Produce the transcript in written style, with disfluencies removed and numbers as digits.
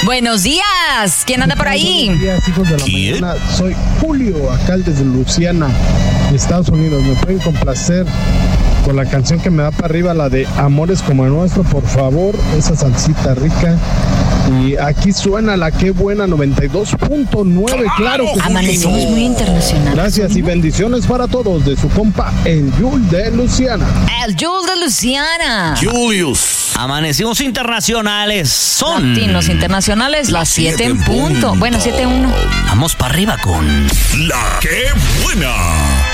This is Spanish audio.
Buenos días. ¿Quién anda por ahí? Buenos días, hijos de la mañana. Soy Julio, alcalde de Luciana, Estados Unidos. Me pueden complacer con la canción que me da para arriba, la de Amores como el nuestro, por favor, esa salsita rica. Y aquí suena la Qué Buena 92.9, claro que sí. Amanecimos muy internacional. Gracias y bendiciones para todos de su compa, el Yul de Luciana. El Yul de Luciana. Julius. Amanecimos internacionales. Son Latinos internacionales, las 7 en punto. Bueno, 7-1. Vamos para arriba con La Qué Buena.